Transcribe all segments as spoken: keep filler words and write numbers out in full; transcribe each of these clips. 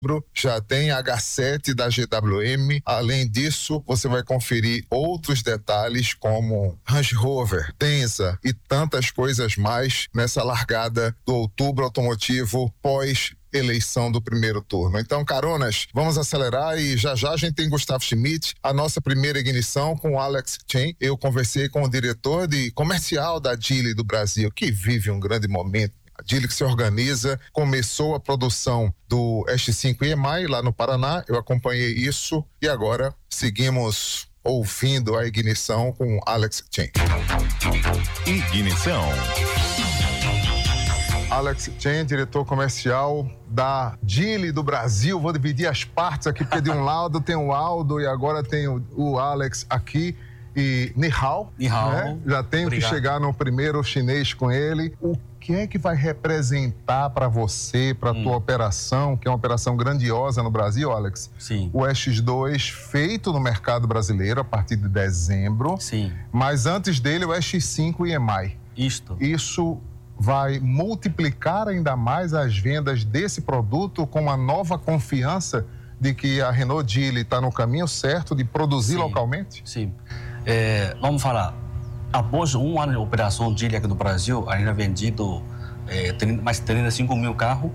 já tem agá sete da G W M. Além disso, você vai conferir outros detalhes como Range Rover, Denza e tantas coisas mais nessa largada do Outubro Automotivo pós eleição do primeiro turno. Então, caronas, vamos acelerar e já já a gente tem Gustavo Schmidt, a nossa primeira ignição com o Alex Chen. Eu conversei com o diretor de comercial da Geely do Brasil, que vive um grande momento. A Geely que se organiza, começou a produção do S cinco E M I lá no Paraná, eu acompanhei isso e agora seguimos ouvindo a ignição com o Alex Chen. Ignição. Alex Chen, diretor comercial da Geely do Brasil. Vou dividir as partes aqui, porque de um lado tem o Aldo e agora tem o, o Alex aqui. E Ni Hao, Ni Hao. Né? Já tenho Obrigado. que chegar no primeiro chinês com ele. O que é que vai representar para você, para a hum. tua operação, que é uma operação grandiosa no Brasil, Alex? Sim. O X dois feito no mercado brasileiro a partir de dezembro. Sim. Mas antes dele o X cinco E M I. Isto. Isso vai multiplicar ainda mais as vendas desse produto com uma nova confiança de que a Renault Geely está no caminho certo de produzir Sim. localmente? Sim. É, vamos falar, após um ano de operação Geely aqui no Brasil, a gente já vendido é, mais de trinta e cinco mil carros.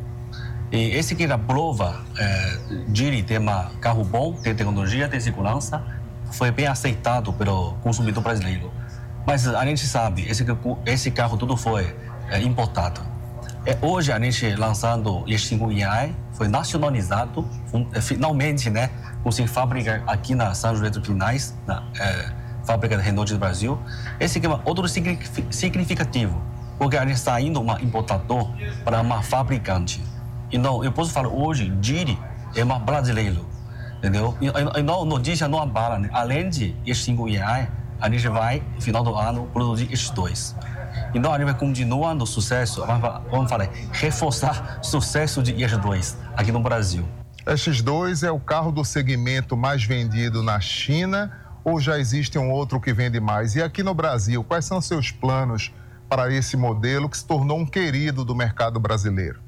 E esse aqui é a prova, é, Geely tem um carro bom, tem tecnologia, tem segurança, foi bem aceitado pelo consumidor brasileiro. Mas a gente sabe, esse, esse carro tudo foi é, importado. É, hoje a gente lançando o X cinco E M I, foi nacionalizado, é, finalmente, né, conseguiu fabricar aqui na São José dos Pinhais, na é, fábrica da Renault do Brasil. Esse aqui é outro significativo, porque a gente está indo uma importador para uma fabricante. Então, eu posso falar hoje, Geely é uma brasileiro, entendeu? E, e não, notícia não abala, né? Além de X cinco E M I, a gente vai, no final do ano, produzir X dois. Então, a gente vai continuando o sucesso, vamos falar, reforçar o sucesso de X dois aqui no Brasil. X dois é o carro do segmento mais vendido na China ou já existe um outro que vende mais? E aqui no Brasil, quais são seus planos para esse modelo que se tornou um querido do mercado brasileiro?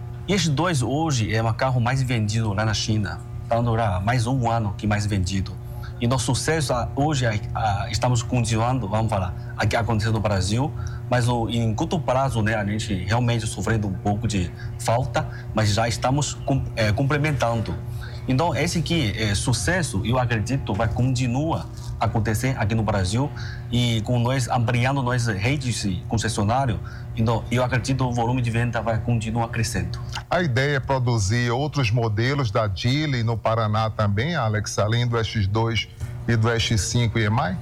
X dois hoje é o carro mais vendido lá na China, estando lá mais um ano que mais vendido. E nosso sucesso hoje estamos continuando, vamos falar, aqui acontecendo no Brasil, mas em curto prazo, né, a gente realmente sofrendo um pouco de falta, mas já estamos é, complementando. Então, esse aqui é sucesso, eu acredito, vai continuar a acontecer aqui no Brasil e com nós ampliando nossas redes concessionárias, então eu acredito que o volume de venda vai continuar crescendo. A ideia é produzir outros modelos da Geely no Paraná também, Alex, além do X dois e do X cinco E M I?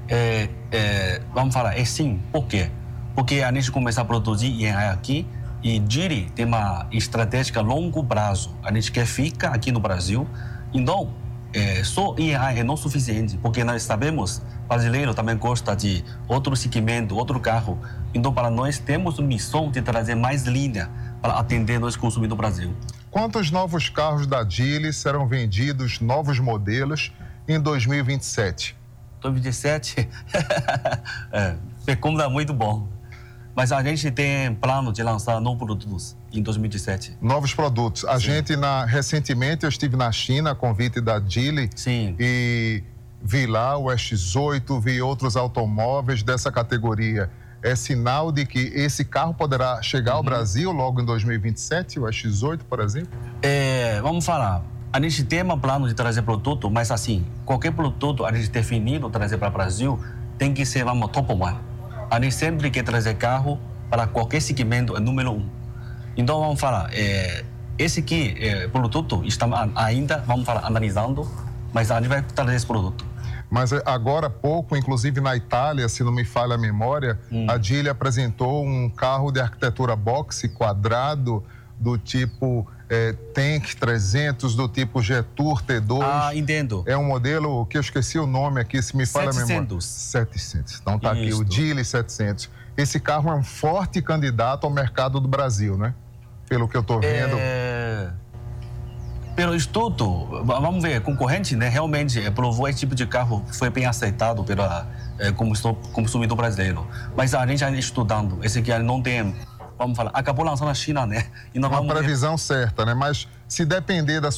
É, é, vamos falar, é sim. Por quê? Porque a gente começa a produzir E M I aqui e Geely tem uma estratégia a longo prazo. A gente quer ficar aqui no Brasil. Então, é, só E M I é não suficiente, porque nós sabemos, brasileiro também gosta de outro segmento, outro carro. Então, para nós, temos a missão de trazer mais linha para atender nós consumidores do Brasil. Quantos novos carros da Geely serão vendidos, novos modelos, em dois mil e vinte e sete? dois mil e vinte e sete? é, como é muito bom. Mas a gente tem plano de lançar novos produtos em dois mil e dezessete. Novos produtos. A Sim. gente, na, recentemente, eu estive na China a convite da Geely. Sim. E vi lá o X oito, vi outros automóveis dessa categoria. É sinal de que esse carro poderá chegar ao uhum. Brasil logo em dois mil e vinte e sete, o X oito, por exemplo? É, vamos falar. A gente tem um plano de trazer produto, mas assim, qualquer produto a gente definido trazer para o Brasil tem que ser, vamos, top one. A gente sempre quer trazer carro para qualquer segmento, é número um. Então, vamos falar, é, esse aqui, é, produto, estamos ainda, vamos falar, analisando, mas a gente vai trazer esse produto. Mas agora há pouco, inclusive na Itália, se não me falha a memória, hum. a Geely apresentou um carro de arquitetura boxe quadrado do tipo é, Tank trezentos, do tipo Jetour T dois. Ah, entendo. É um modelo que eu esqueci o nome aqui, se me falha a memória. setecentos. Então tá aqui, o Geely setecentos. Esse carro é um forte candidato ao mercado do Brasil, né? Pelo que eu tô vendo. É... Pelo estudo, vamos ver, concorrente, né, realmente provou esse tipo de carro foi bem aceitado pelo é, consumidor brasileiro. Mas a gente ainda estudando, esse aqui não tem, vamos falar, acabou lançando na China, né? E não Uma previsão ter... certa, né? Mas Se depender da